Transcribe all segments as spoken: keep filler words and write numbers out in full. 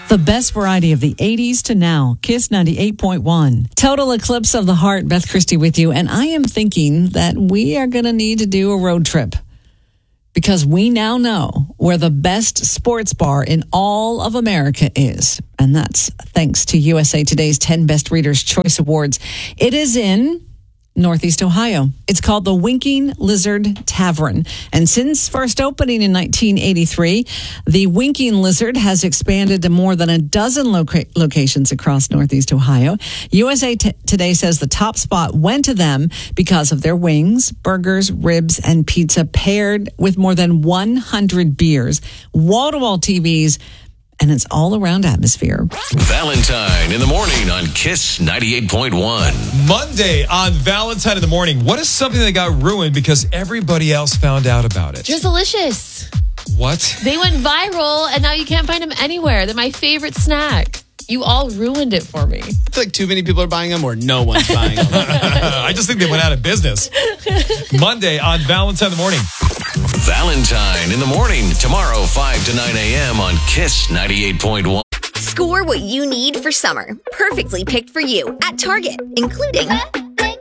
The best variety of the eighties to now. Kiss ninety-eight point one. Total Eclipse of the Heart. Beth Christie with you. And I am thinking that we are going to need to do a road trip because we now know where the best sports bar in all of America is. And that's thanks to U S A Today's ten Best Readers' Choice Awards. It is in Northeast Ohio. It's called the Winking Lizard Tavern. And since first opening in nineteen eighty-three, the Winking Lizard has expanded to more than a dozen loca- locations across Northeast Ohio. U S A T- Today says the top spot went to them because of their wings, burgers, ribs, and pizza paired with more than one hundred beers, wall-to-wall T Vs, and it's all-around atmosphere. Valentine in the morning on Kiss ninety-eight point one. Monday on Valentine in the morning. What is something that got ruined because everybody else found out about it? Drizzleicious. What? They went viral, and now you can't find them anywhere. They're my favorite snack. You all ruined it for me. I feel like too many people are buying them or no one's buying them. I just think they went out of business. Monday on Valentine in the morning. Valentine in the morning. Tomorrow, five to nine a.m. on Kiss ninety-eight point one. Score what you need for summer. Perfectly picked for you at Target, including Up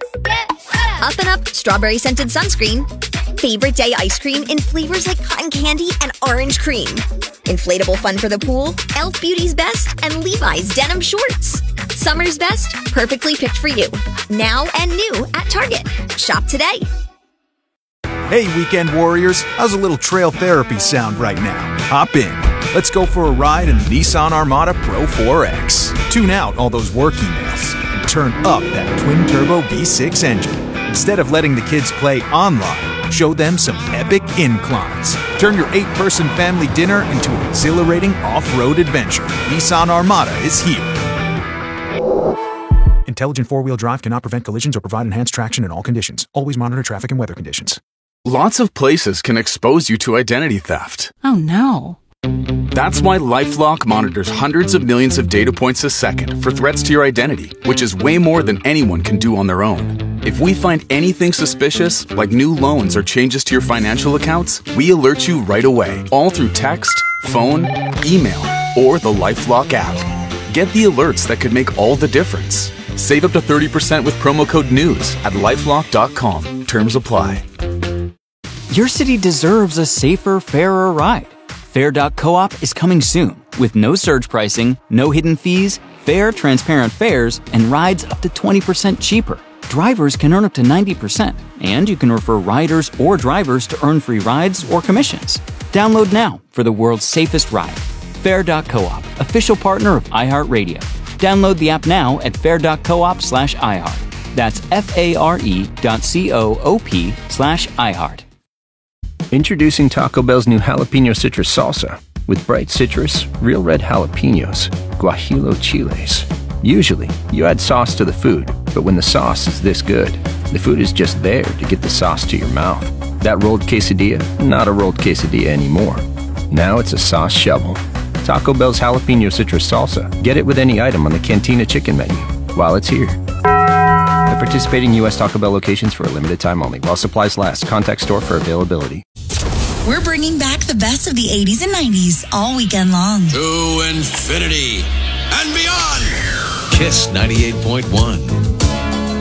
and Up Strawberry Scented Sunscreen, Favorite Day Ice Cream in flavors like cotton candy and orange cream, Inflatable Fun for the Pool, e l f Beauty's Best, and Levi's Denim Shorts. Summer's best, perfectly picked for you. Now and new at Target. Shop today. Hey, weekend warriors, how's a little trail therapy sound right now? Hop in. Let's go for a ride in the Nissan Armada Pro four X. Tune out all those work emails and turn up that twin-turbo V six engine. Instead of letting the kids play online, show them some epic inclines. Turn your eight-person family dinner into an exhilarating off-road adventure. Nissan Armada is here. Intelligent four-wheel drive cannot prevent collisions or provide enhanced traction in all conditions. Always monitor traffic and weather conditions. Lots of places can expose you to identity theft. Oh, no. That's why LifeLock monitors hundreds of millions of data points a second for threats to your identity, which is way more than anyone can do on their own. If we find anything suspicious, like new loans or changes to your financial accounts, we alert you right away, all through text, phone, email, or the LifeLock app. Get the alerts that could make all the difference. Save up to thirty percent with promo code NEWS at lifelock dot com. Terms apply. Your city deserves a safer, fairer ride. Fair dot coop is coming soon with no surge pricing, no hidden fees, fair, transparent fares, and rides up to twenty percent cheaper. Drivers can earn up to ninety percent, and you can refer riders or drivers to earn free rides or commissions. Download now for the world's safest ride. Fair dot coop, official partner of iHeartRadio. Download the app now at fair dot coop slash iHeart. That's F-A-R-E dot C-O-O-P slash iHeart. Introducing Taco Bell's new jalapeno citrus salsa with bright citrus, real red jalapenos, guajillo chiles. Usually, you add sauce to the food, but when the sauce is this good, the food is just there to get the sauce to your mouth. That rolled quesadilla, not a rolled quesadilla anymore. Now it's a sauce shovel. Taco Bell's jalapeno citrus salsa. Get it with any item on the Cantina chicken menu while it's here. At participating U S Taco Bell locations for a limited time only. While supplies last. Contact store for availability. We're bringing back the best of the eighties and nineties all weekend long. To infinity and beyond. Kiss ninety-eight point one.